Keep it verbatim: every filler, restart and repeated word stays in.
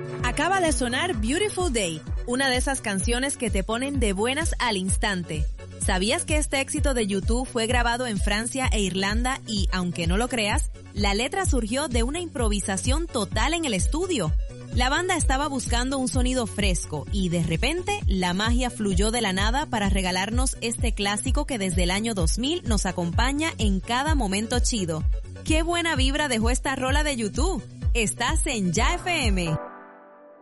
Acaba de sonar Beautiful Day, una de esas canciones que te ponen de buenas al instante. ¿Sabías que este éxito de YouTube fue grabado en Francia e Irlanda y, aunque no lo creas, la letra surgió de una improvisación total en el estudio? La banda estaba buscando un sonido fresco y de repente la magia fluyó de la nada para regalarnos este clásico que desde el año dos mil nos acompaña en cada momento chido. ¡Qué buena vibra dejó esta rola de YouTube! Estás en Ya F M.